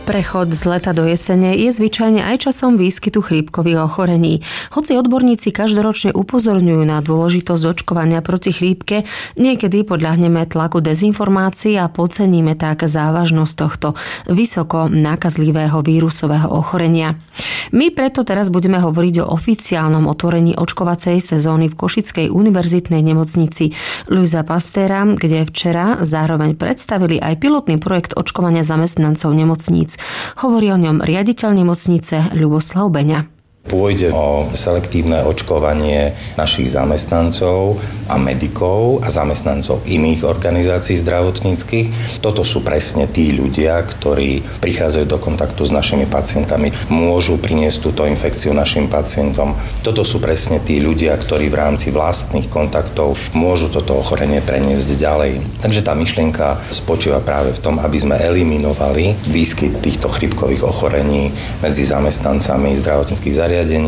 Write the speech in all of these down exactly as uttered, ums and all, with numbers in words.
Prechod z leta do jesene je zvyčajne aj časom výskytu chrípkových ochorení. Hoci odborníci každoročne upozorňujú na dôležitosť očkovania proti chrípke, niekedy podľahneme tlaku dezinformácií a podceníme tak závažnosť tohto vysoko nákazlivého vírusového ochorenia. My preto teraz budeme hovoriť o oficiálnom otvorení očkovacej sezóny v Košickej univerzitnej nemocnici Luisa Pasteura, kde včera zároveň predstavili aj pilotný projekt očkovania zamestnancov nemocníc. Hovorí o ňom riaditeľ nemocnice Ľuboslav Beňa. Pôjde o selektívne očkovanie našich zamestnancov a medikov a zamestnancov iných organizácií zdravotníckych. Toto sú presne tí ľudia, ktorí prichádzajú do kontaktu s našimi pacientami, môžu priniesť túto infekciu našim pacientom. Toto sú presne tí ľudia, ktorí v rámci vlastných kontaktov môžu toto ochorenie preniesť ďalej. Takže tá myšlienka spočíva práve v tom, aby sme eliminovali výskyt týchto chrípkových ochorení medzi zamestnancami zdravotníckych zariadení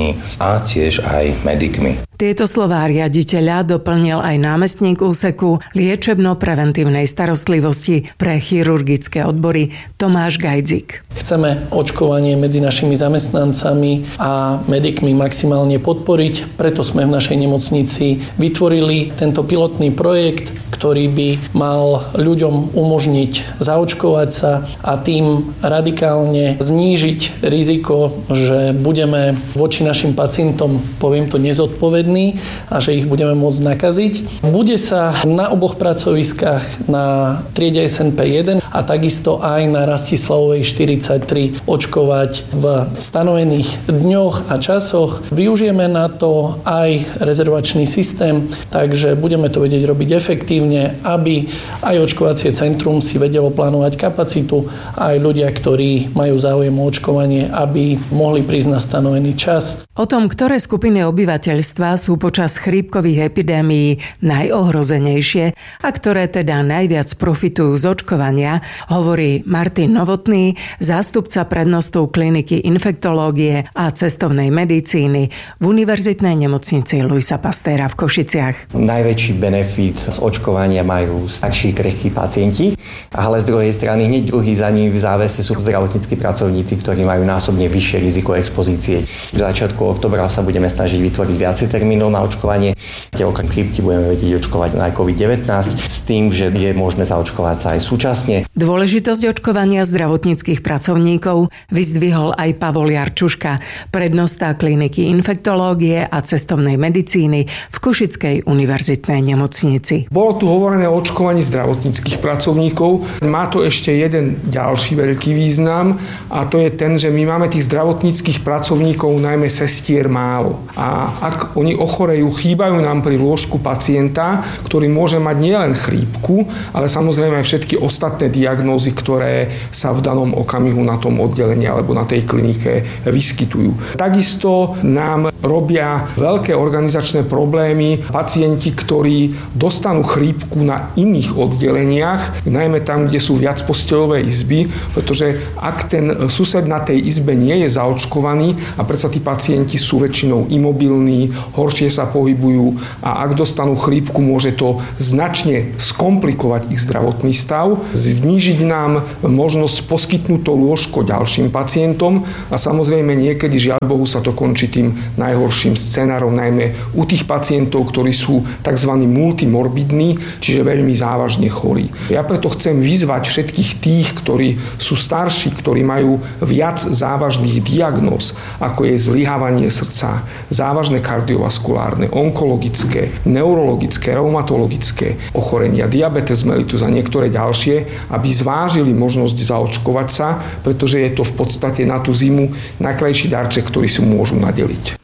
a tiež aj medikmi. Tieto slová riaditeľa doplnil aj námestník úseku liečebno-preventívnej starostlivosti pre chirurgické odbory Tomáš Gajdzik. Chceme očkovanie medzi našimi zamestnancami a medikmi maximálne podporiť, preto sme v našej nemocnici vytvorili tento pilotný projekt, ktorý by mal ľuďom umožniť zaočkovať sa a tým radikálne znížiť riziko, že budeme voči našim pacientom, poviem to, nezodpovední a že ich budeme môcť nakaziť. Bude sa na oboch pracoviskách na triede es en pé jeden a takisto aj na Rastislavovej štyridsaťtri očkovať v stanovených dňoch a časoch. Využijeme na to aj rezervačný systém, takže budeme to vedieť robiť efektívne, aby aj očkovacie centrum si vedelo plánovať kapacitu a aj ľudia, ktorí majú záujem o očkovanie, aby mohli prísť na stanovený čas. O tom, ktoré skupiny obyvateľstva sú počas chrípkových epidémií najohrozenejšie a ktoré teda najviac profitujú z očkovania, hovorí Martin Novotný, zástupca prednostu kliniky infektológie a cestovnej medicíny v univerzitnej nemocnici Luisa Pasteura v Košiciach. Najväčší benefit z očkovania majú starší krehkí pacienti, ale z druhej strany hneď druhý za ním v závese sú zdravotnícki pracovníci, ktorí majú násobne vyššie riziko expozície. V začiatku októbra sa budeme snažiť vytvoriť viacej termínov na očkovanie. Okrem chrípky budeme vedieť očkovať na covid devätnásť s tým, že je možné zaočkovať sa aj súčasne. Dôležitosť očkovania zdravotníckych pracovníkov vyzdvihol aj Pavol Jarčuška, prednosta kliniky infektológie a cestovnej medicíny v Košickej univerzitnej nemocnici. Bolo tu hovorené o očkovaní zdravotníckych pracovníkov. Má to ešte jeden ďalší veľký význam a to je ten, že my máme tých zdravotníckych pracovníkov, najmä sestier, málo. A ak oni ochorejú, chýbajú nám pri lôžku pacienta, ktorý môže mať nielen chrípku, ale samozrejme aj všetky ostatné diagnózy, ktoré sa v danom okamihu na tom oddelení alebo na tej klinike vyskytujú. Takisto nám robia veľké organizačné problémy pacienti, ktorí dostanú chrípku na iných oddeleniach, najmä tam, kde sú viac posteľové izby, pretože ak ten sused na tej izbe nie je zaočkovaný a predsa tí pacienti sú väčšinou imobilní, horšie sa pohybujú a ak dostanú chrípku, môže to značne skomplikovať ich zdravotný stav, znížiť nám možnosť poskytnúť to lôžko ďalším pacientom a samozrejme niekedy, žiaľ Bohu, sa to končí tým najhorším scenárom, najmä u tých pacientov, ktorí sú tzv. Multimorbidní, čiže veľmi závažne chorí. Ja preto chcem vyzvať všetkých tých, ktorí sú starší, ktorí majú viac závažných diagnóz, ako je zlyhávanie srdca, závažné kardiovaskulárne, onkologické, neurologické, reumatologické ochorenia, diabetes mellitus a niektoré ďalšie, aby zvážili možnosť zaočkovať sa, pretože je to v podstate na tú zimu najkrajší darček, ktorý si môžu nadeliť.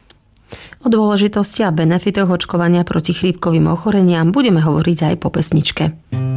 O dôležitosti a benefitoch očkovania proti chrípkovým ochoreniam budeme hovoriť aj po pesničke.